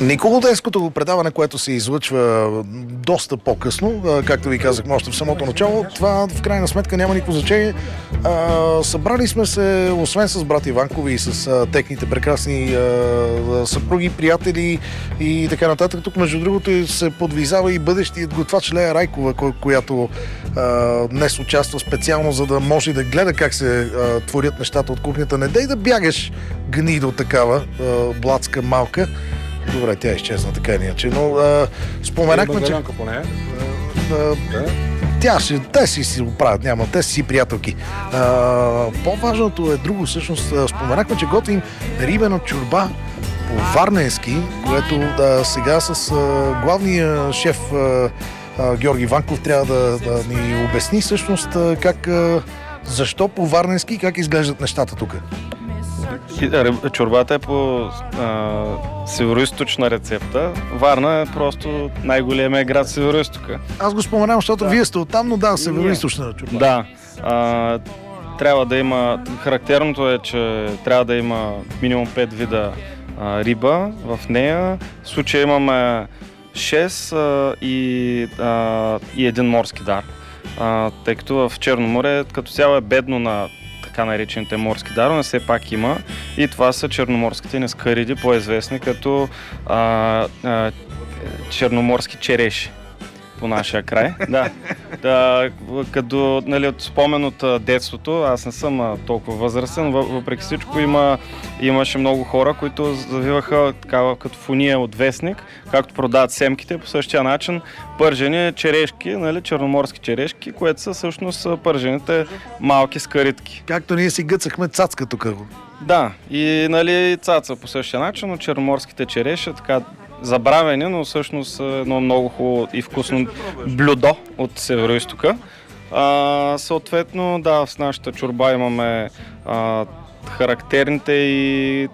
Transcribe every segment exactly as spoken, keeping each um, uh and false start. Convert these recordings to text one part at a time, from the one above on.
Николоденското предаване, което се излъчва доста по-късно, както ви казахме още в самото начало, това в крайна сметка няма никакво значение. Събрали сме се, освен с брат Иванкови и с техните прекрасни съпруги, приятели и така нататък. Тук, между другото, се подвизава и бъдещият готвач Лея Райкова, която днес участва специално, за да може да гледа как се творят нещата от кухнята. Не дей да бягаш, гнидо такава, блатска малка. Добре, тя изчезна така иначе, но а, споменахме, че... Поне. А, а, тя ще... Те си си оправят, няма, те си приятелки. А, по-важното е друго, всъщност. Споменахме, че готвим рибена чорба по-варненски, което да, сега с а, главния шеф а, а, Георги Ванков трябва да, да ни обясни всъщност а, как... А, защо по-варненски и как изглеждат нещата тук. Чорбата е по а, североизточна рецепта. Варна е просто най-големия град в Североизтока. Аз го споменавам, защото да. Вие сте оттам, но да, североизточна чорба. Да. А, трябва да има... Характерното е, че трябва да има минимум пет вида а, риба в нея. В случая имаме шест а, и, а, и един морски дар. А, тъй като в Черно море като цяло е бедно на така наречените морски дарове, все пак има. И това са черноморските нескариди, по-известни като а, а, черноморски череши по нашия край. Да. Да, като нали, от спомен от детството, аз не съм а, толкова възрастен, въпреки всичко има, имаше много хора, които завиваха такава като фуния от вестник, както продават семките, по същия начин пържени черешки, нали, черноморски черешки, което са всъщност пържените малки скаритки. Както ние си гъцахме цацка тук. Да, и нали, цаца по същия начин, но черноморските череши така забравени, но всъщност едно много хубаво и вкусно блюдо от Североизтока. А, съответно, да, в нашата чорба имаме а, характерните и,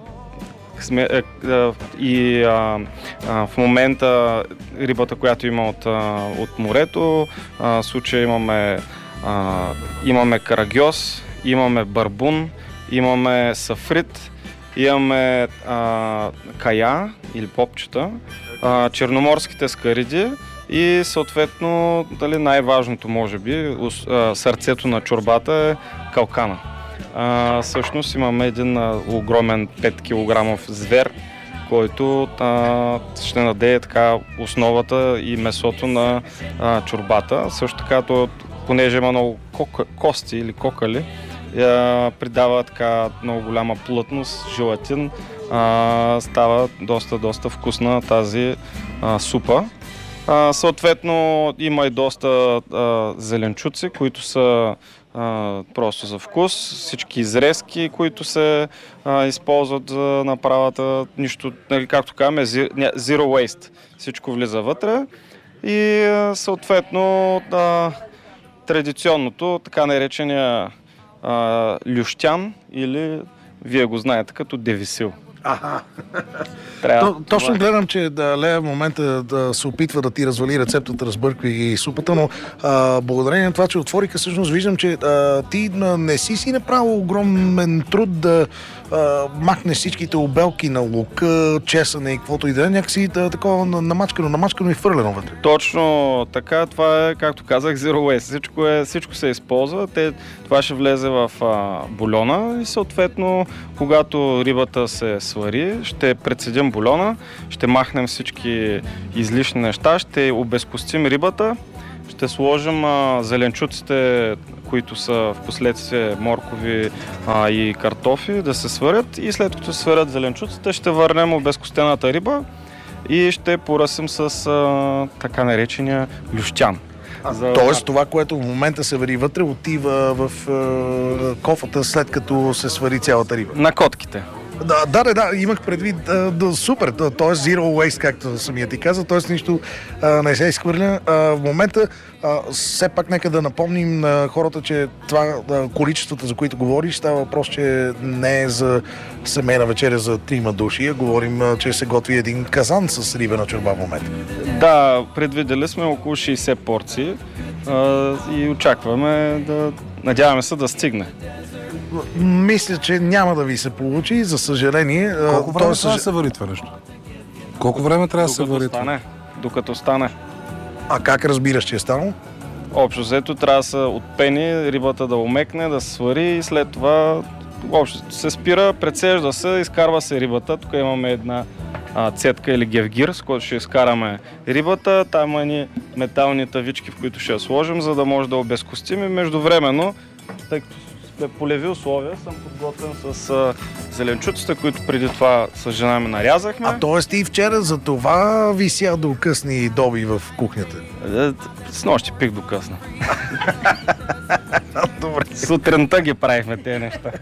и а, а, в момента рибата, която има от, а, от морето. А, в случая имаме, а, имаме карагьоз, имаме барбун, имаме сафрит, имаме а, кая или попчета, а, черноморските скариди и съответно дали, най-важното може би, а, сърцето на чорбата е калкана. А, всъщност имаме един а, огромен пет килограмов звер, който а, ще наде така основата и месото на а, чорбата. Също така, то, понеже има много кока, кости или кокали, я придава така много голяма плътност, желатин, а, става доста, доста вкусна тази а, супа. А, съответно има и доста а, зеленчуци, които са а, просто за вкус, всички изрезки, които се а, използват за направата, нищо, нали, както казваме, zero waste, всичко влиза вътре и а, съответно а, традиционното, така наречения Uh, лющян или вие го знаете като девисил. Аха. Трябва, То, точно гледам, че да, Лея в момента да се опитва да ти развали рецептата, разбърква и супата, но а, благодарение на това, че отвориха, всъщност виждам, че а, ти не си си направил огромен труд да а, махнеш всичките обелки на лука, чесане и каквото и да е, някакси да, такова намачкано, намачкано и фърлено вътре. Точно така, това е, както казах, zero waste. Всичко, е, всичко се използва, те, това ще влезе в а, бульона и съответно, когато рибата се свари, ще прецедим бульона, ще махнем всички излишни неща, ще обезкостим рибата, ще сложим а, зеленчуците, които са в последствие моркови а, и картофи, да се сварят и след като се сварят зеленчуците, ще върнем обезкостената риба и ще поръсим с а, така наречения лющян. За... Тоест това, което в момента се вари вътре, отива в е, кофата след като се свари цялата риба. На котките. Да, да, да, да, имах предвид да, да, супер, т.е. zero waste, както самия ти каза, т.е. нищо а, не се изхвърля. А, в момента а, все пак нека да напомним на хората, че това а, количествата, за които говориш, става въпрос, че не е за семейна вечеря за трима души, а говорим, а, че се готви един казан с рибена чорба в момента. Да, предвидели сме около шейсет порции а, и очакваме да, надяваме се да стигне. Мисля, че няма да ви се получи, за съжаление. Колко време съж... това се вари това нещо? Колко време трябва да се вари това? Стане, докато стане. А как разбираш, че е станало? Общо взето трябва да се отпени, рибата да умекне, да се свари и след това общо се спира, прецежда се, изкарва се рибата. Тук имаме една а, цетка или гевгир, с който ще изкараме рибата. Там има ни метални тавички, в които ще я сложим, за да може да обезкостим и междувременно, тъй като сме полеви условия, съм подготвен с а, зеленчуците, които преди това с жена ми нарязахме. А т.е. и вчера за това вися до късни доби в кухнята? Е, с нощи пих до късно. Добре. Сутринта ги правихме тези неща.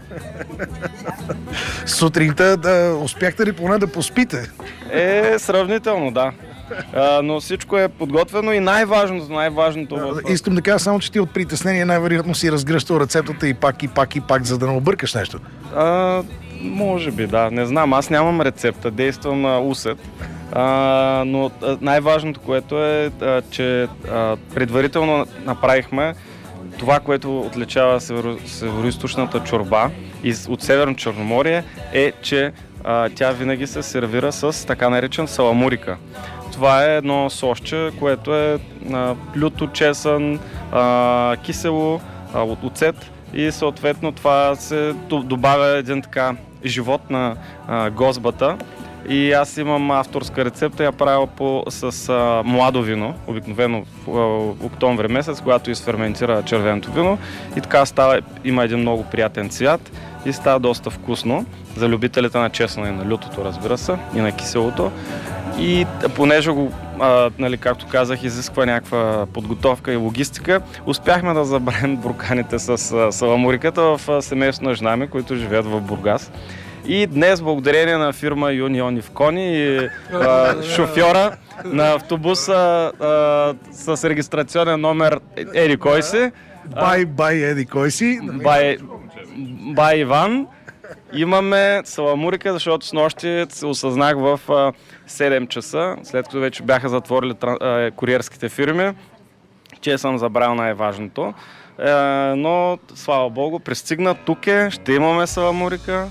Сутринта да успяхте ли поне да поспите? Е, сравнително, да. А, но всичко е подготвено и най-важното, най-важното... В... Искам да кажа само, че ти от притеснение най-вероятно си разгръщал рецептата и пак, и пак, и пак, за да не объркаш нещо. А, може би, да. Не знам, аз нямам рецепта, действам на усет. А, но най-важното, което е, а, че а, предварително направихме това, което отличава северо, североизточната чорба и от Северно Черноморие, е, че а, тя винаги се сервира с така наречен саламурика. Това е едно сосче, което е а, люто, чесън, а, кисело, а, оцет и съответно това се добавя един така живот на а, гозбата. И аз имам авторска рецепта, я правя по, с а, младо вино, обикновено в а, октомври месец, когато изферментира червеното вино. И така става, има един много приятен цвят и става доста вкусно за любителите на чесъна и на лютото, разбира се, и на киселото. И понеже го, а, нали, както казах, изисква някаква подготовка и логистика, успяхме да забравим бурканите с а, саламуриката в а, семейство на жена ми, които живеят в Бургас. И днес, благодарение на фирма Юнион Ивкони и а, шофьора на автобуса а, с регистрационен номер Еди кой си, Бай, бай, еди кой си. Бай, бай Иван, имаме саламурика, защото с нощи се осъзнах в а, седем часа, след като вече бяха затворили а, куриерските фирми, че съм забрал най-важното. А, но, слава Богу, пристигна тук е, ще имаме саламурика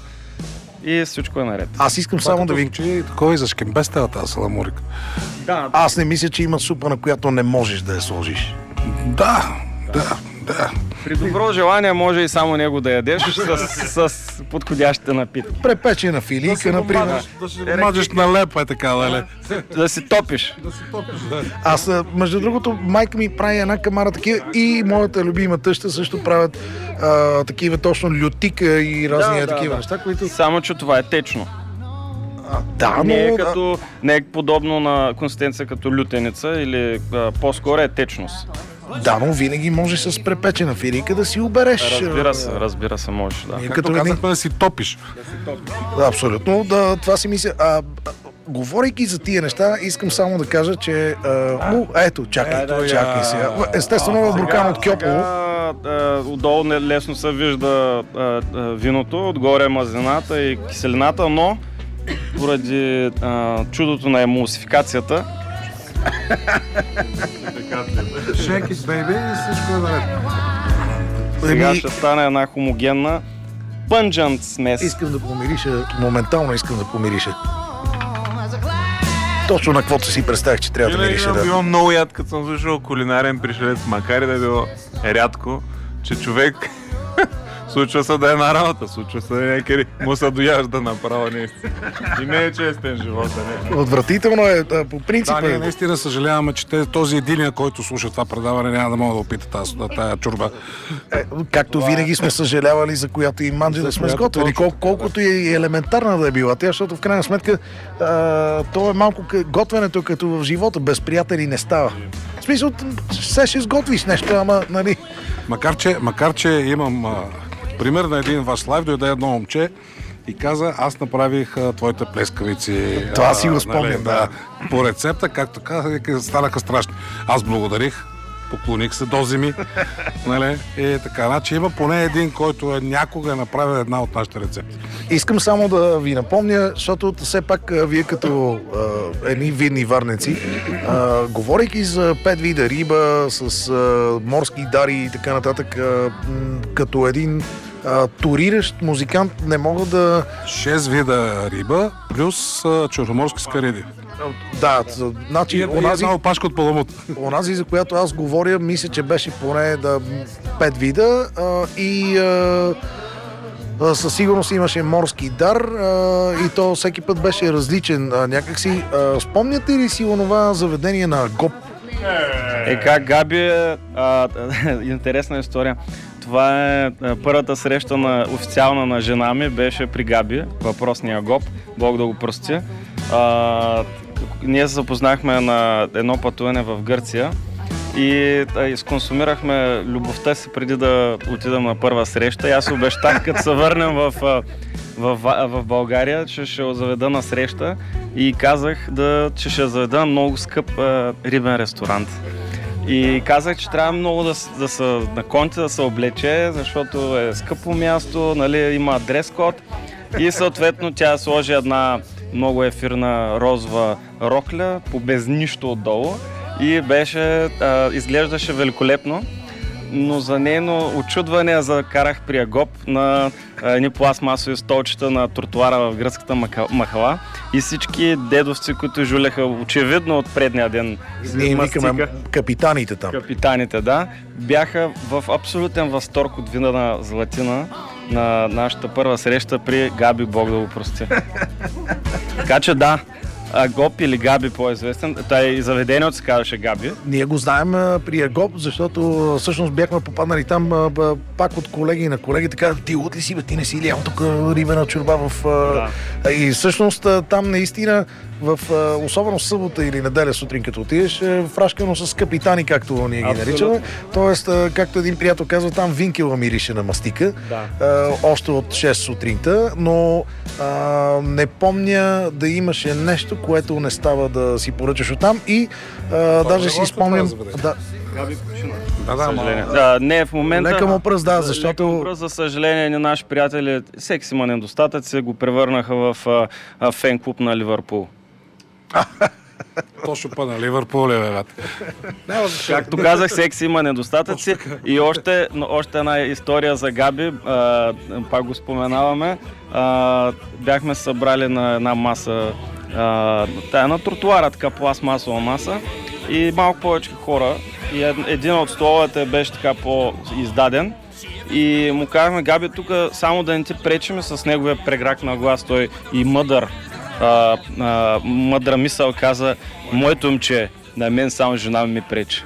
и всичко е наред. Аз искам само да ви... Че такова и за шкембеста тази саламурика. Да, Аз не мисля, че има супа, на която не можеш да я сложиш. Да, да, да. при добро желание може и само него да ядеш с, с подходящите напитки. Препечена филийка, например. Да си мажеш на лепа, е така, нали? Да си топиш. Да си топиш, да. Аз, между другото, майка ми прави една камара такива и моята любима тъща също правят а, такива точно лютика и разни Да, да, такива да. неща, които... Само, че това е течно. А, да, но... Не е, като, не е подобно на консистенция като лютеница или а, по-скоро е течност. Да, но винаги може с препечена филийка да си убереш. Разбира се, разбира се, можеш, да. Ние Както като едни... казахме, да си топиш. Да, абсолютно, да, това си мисля. А, а, говорейки за тия неща, искам само да кажа, че... А, ну, ето, чакай, Ето я. чакай сега. Естествено, е буркан от Кьополо. Сега, а, отдолу не- лесно се вижда а, а, виното, отгоре е мазнената и киселината, но поради а, чудото на емулсификацията, Shake it, baby, и всичко е наред. сега Еми, ще стане една хомогенна пънджант смес. искам да помириша, моментално искам да помириша. Точно на каквото си представях, че трябва да Винаги мирише. съм Да. било много яд, като съм слушал кулинарен пришелец, макар и да е било рядко, че човек случва се да е на работа, случва се да е някъде му се дояжда направо наистина. И не е честен живота, не. Отвратително е, а, по принцип Да, ние е. наистина съжаляваме, че те- този единия, който слуша това предаване, няма да мога да опита тази, тая чурба. Е, както винаги сме съжалявали за която и манджа да сме която сготвили, точно, кол, колкото и елементарна да е била тя, защото в крайна сметка а, то е малко к- готвенето като в живота, без приятели не става. В смисъл, все ще сготвиш нещо, ама, нали, Макар че, макар, че имам а, пример на един ваш лайв, дойде едно момче и каза, аз направих а, твоите плескавици. Това а, си го спомням, нали, да. По рецепта, както казах, вика, станаха страшни. Аз благодарих, поклоних се до земи, нали, и така. Значи има поне един, който е някога е направил една от нашите рецепти. искам само да ви напомня, защото все пак а, вие като а, едни видни варнеци, а, говорейки за пет вида риба, с а, морски дари и така нататък, а, м, като един а, туриращ музикант не мога да... Шест вида риба, плюс а, черноморски скариди. Да, значи, И, и онази, една опашка от паламут. онази, за която аз говоря, мисля, че беше поне да, пет вида а, и а, а, със сигурност имаше морски дар а, и то всеки път беше различен. А, някакси, а, спомняте ли си онова заведение на Гоп? Е, как Габи е а, интересна история. Това е а, първата среща на официална на жена ми, беше при Габи, въпросния Гоп, Бог да го прости. А, ние се запознахме на едно пътуване в Гърция и а, изконсумирахме любовта си преди да отидем на първа среща. И аз обещах, като се върнем в, в, в, в България, че ще я заведа на среща и казах, да, че ще я заведа много скъп а, рибен ресторант. И казах, че трябва много да, да се наконти, да се облече, защото е скъпо място, нали, има дрес-код. И съответно тя сложи една много ефирна розова рокля, по без нищо отдолу. И беше, а, изглеждаше великолепно. Но за нейно очудване я закарах при Агоп на едни пластмасови столчета на тротуара в гръцката махала и всички дедовци, които жулеха очевидно от предния ден, Ние викаме капитаните там. Капитаните, да, бяха в абсолютен възторг от вина на златина на нашата първа среща при Габи, Бог да го прости. Така че да, Агоп или Габи по-известен, той и заведението се казваше Габи. Ние го знаем а, при Агоп, защото всъщност бяхме попаднали там а, а, пак от колеги на колеги, така, ти от ли си, бе, ти не си ли ял тук рибена чорба в... А... Да. И всъщност а, там наистина в, а, особено събота или неделя сутрин, като отидеш, е фрашкано с капитани, както ние ги наричаме. Тоест, а, както един приятел казва, там винкела мирише на мастика, да. а, още от шест сутринта, но а, не помня да имаше нещо, което не става да си поръчаш оттам и а, даже си спомням... Да. Габи почина. Да, да, съжаление. Да, не, в момента... Лека му пръст, да, защото... Лека му пръст, за съжаление, ни наши приятели, всеки си има недостатъци, го превърнаха в а, а, фен-клуб на Ливърпул. Точно па на Ливърпул, бе, Както казах, всеки си има недостатъци. И още, още една история за Габи, а, пак го споменаваме. А, бяхме събрали на една маса, а, тая на тротуара, така пластмасова маса и малко повече хора. И един от столовете беше така по-издаден. И му казахме, Габи, тук само да не ти пречиме с неговия преграк на глас, той и мъдър. А, а, мъдра мисъл каза, моето момче, на мен само жена ми пречи.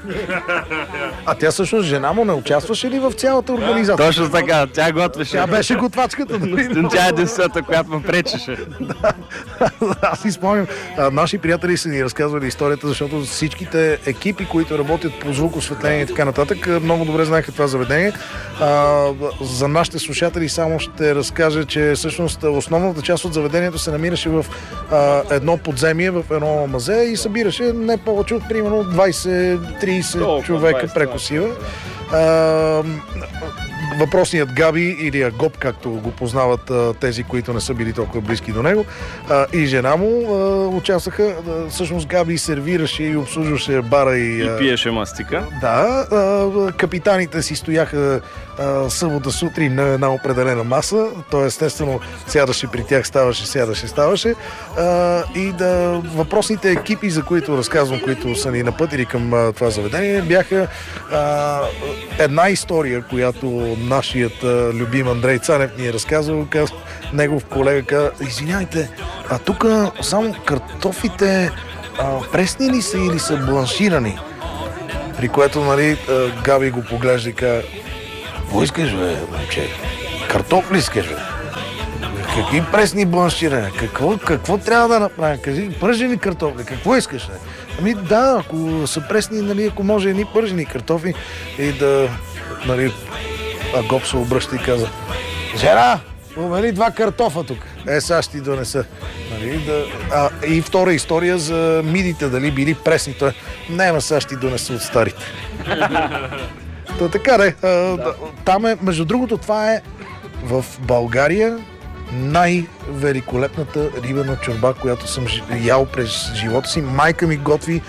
А тя всъщност жена му не участваше ли в цялата организация? Точно така, тя готвеше. Тя беше готвачката. Тя е единствената, която ме пречеше. Да, аз си спомням. А, наши приятели са ни разказвали историята, защото всичките екипи, които работят по звук, осветление и така нататък, много добре знаеха това заведение. А, за нашите слушатели само ще разкажа, че всъщност основната част от заведението се намираше в а, едно подземие, в едно мазе и събираше не повече от примерно двайсет-трийсет човека прекосива. А, въпросният Габи или Агоп, както го познават а, тези, които не са били толкова близки до него, а, и жена му а, участваха. А, всъщност Габи сервираше и обслужваше бара и... А, и пиеше мастика. Да, а, капитаните си стояха а, събота сутрин на една определена маса, то естествено сядаше при тях, ставаше, сядаше, ставаше. А, и да, въпросните екипи, за които разказвам, които са ни напътили към а, това заведение, бяха а, една история, която нашият а, любим Андрей Цанев ни е разказал. Казва, негов колега каза, извинявайте, а тук само картофите а, пресни ли са или са бланширани? При което, нали, а, Габи го поглежда и казва, какво искаш, бе, момче? Картоф ли искаш, бе? Какви пресни бланширане? Какво, какво трябва да направим? Кажи, пържени картофи, какво искаш, бе? Ами да, ако са пресни, нали, ако може едни пържени картофи и да, нали, Агоп се обръща и каза, жена, умели два картофа тук. Е, сега ще ти донеса. Нали, да... а, и втора история за мидите, дали били пресни. Той, не, ма сега ще ти донеса от старите. Та така, не. Да. Там е, между другото, това е в България най-великолепната рибена чорба, която съм ял през живота си. Майка ми готви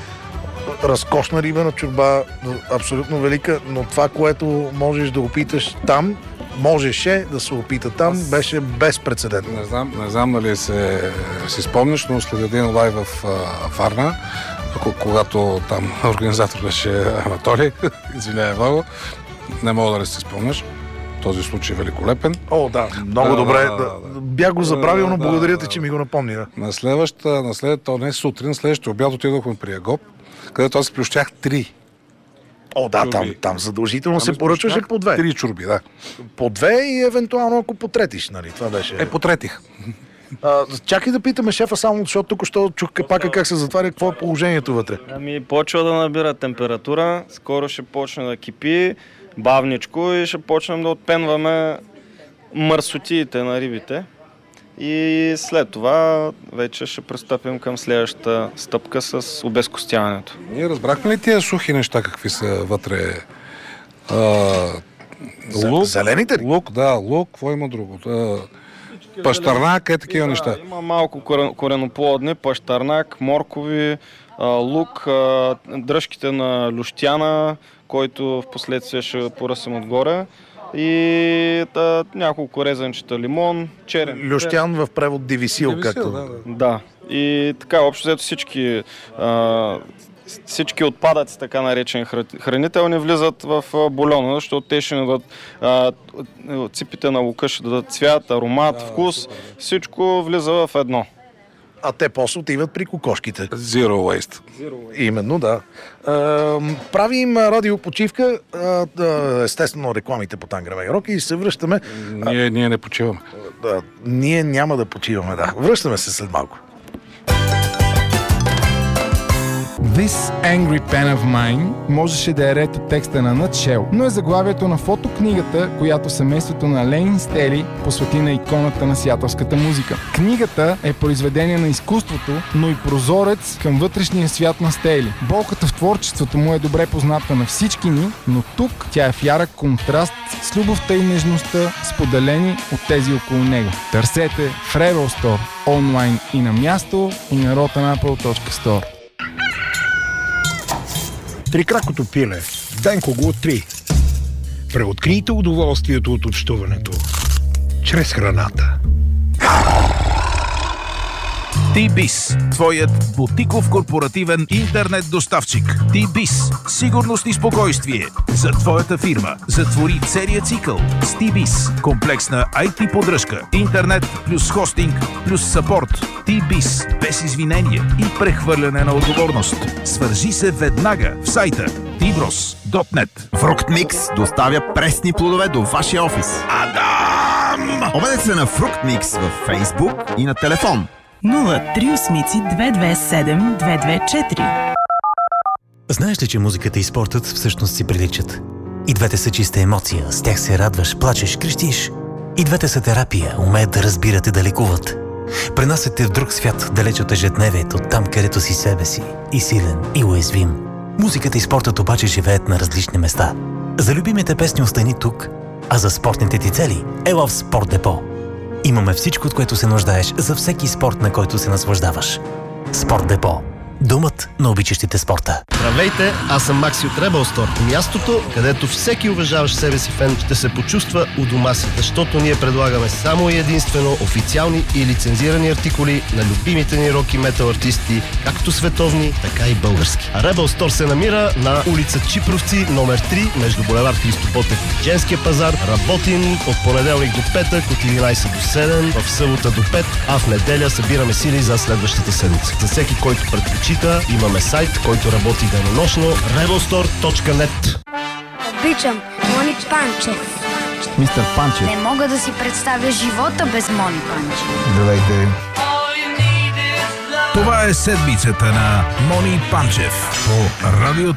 разкошна рибена чорба, абсолютно велика, но това, което можеш да опиташ там, можеше да се опита там, беше безпрецедентно. Не знам, не знам дали се, си спомниш, но след един лайв в а, Варна, когато там организатор беше Анатолий, извинявай много, не мога да си спомняш. Този случай е великолепен. О, да, много да, добре. Да, да, да, да. Бях го забравил, но да, благодаря да, ти, че ми го напомни. Да. На следващата, на следващата, не сутрин, следващия обяд отидохме при Ягоп, където аз плющях три. О, да, чурби. там, там задължително Там се поръчваше по две. Три чурби, да. По две и евентуално ако потретиш, нали? Това беше. Е, потретих. А, чакай да питаме шефа само, защото тук що чух капака как се затваря, какво е положението вътре. Ами почва да набира температура, скоро ще почне да кипи, бавничко и ще почнем да отпенваме мърсотиите на рибите. И след това вече ще пристъпим към следващата стъпка с обезкостяването. Ние разбрахме ли тия сухи неща, какви са вътре? А, лук, Зелените ли? лук, да, лук, какво има друго? А, пащарнак, е такива да, неща. Има малко корен- кореноплодни, пащарнак, моркови, а, лук, а, дръжките на люштяна, който в последствие ще поръсим отгоре. И да, няколко резанчета лимон, черен. Люштян в превод дивисил, Дивисил, както. да, да. Да. И така, общо взето всички, а, всички отпадъци, така наречени хра- хранителни, влизат в а, бульона, защото те ще ни дадат, а, ципите на лука ще дадат цвят, аромат, Да, вкус. супер. Всичко влиза в едно. А те после отиват при кокошките. Zero waste. Именно, да. А, правим радиопочивка, а, да, естествено рекламите по Танграме Рок и се връщаме. Ние, ние не почиваме. Да, ние няма да почиваме, да. Връщаме се след малко. This Angry Pen of Mine можеше да е ред от текста на Nutshell, но е заглавието на фотокнигата, която семейството на Ленин Стели посвети на иконата на сиатълската музика. Книгата е произведение на изкуството, но и прозорец към вътрешния свят на Стели. Болката в творчеството му е добре позната на всички ни, но тук тя е в ярък контраст с любовта и нежността, споделени от тези около него. Търсете в Rebel Store, онлайн и на място, и на rotanapple точка store. Трикракото пиле. Денко го три. Преоткрийте удоволствието от общуването. Чрез храната. T-Biz, твоят бутиков корпоративен интернет доставчик. T-Biz, сигурност и спокойствие за твоята фирма. Затвори целия цикъл с T-Biz. Комплексна ай ти поддръжка, интернет плюс хостинг плюс съпорт. T-Biz, без извинение и прехвърляне на отговорност. Свържи се веднага в сайта ти брос точка нет. Fructmix доставя пресни плодове до вашия офис. Адам! Обадете се на Fructmix във Facebook и на телефон. нула три осмици две две седем две две четири. Знаеш ли, че музиката и спортът всъщност си приличат? И двете са чиста емоция, с тях се радваш, плачеш, крещиш. И двете са терапия, умеят да разбират и да лекуват. Пренасят те в друг свят, далеч от ежедневието, там където си себе си, и силен, и уязвим. Музиката и спортът обаче живеят на различни места. За любимите песни остани тук, а за спортните ти цели ела в Спорт Депо. Имаме всичко, от което се нуждаеш за всеки спорт, на който се наслаждаваш. Спорт Депо. Домът на обичащите спорта. Здравейте, аз съм Макси от Rebel Store. Мястото, където всеки уважаващ себе си фен ще се почувства у дома си, защото ние предлагаме само и единствено официални и лицензирани артикули на любимите ни рок и метал артисти, както световни, така и български. А Rebel Store се намира на улица Чипровци, номер три, между булевард Христо Ботев и Женския пазар. Работим от понеделник до петък, от единайсет до седем, в събота до пет, а в неделя събираме сили за следващата седмица. За всеки, който предпочита, имаме сайт, който работи денонощно rebel store точка нет. Обичам Мони Панчев. Мистер Панчев. Не мога да си представя живота без Мони Панчев. Здравейте. Това е седмицата на Мони Панчев по радио